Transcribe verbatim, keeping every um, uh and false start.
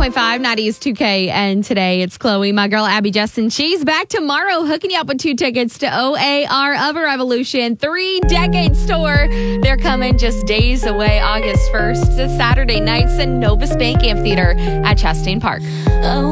point five, nineties two K. And today it's Chloe, my girl Abby Justin. She's back tomorrow hooking you up with two tickets to O A R of a Revolution Three Decades Tour. They're coming just days away, August first, to Saturday nights in Novus Bank Amphitheater at Chastain Park.